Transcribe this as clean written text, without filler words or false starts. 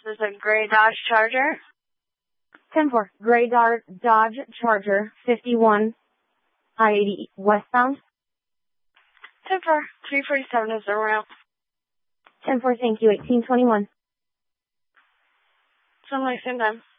This is a gray Dodge Charger. 10-4, gray Dodge Charger, 51 I-80 westbound. 10-4, 347 is the route. 10-4, thank you, 1821. Somebody send them.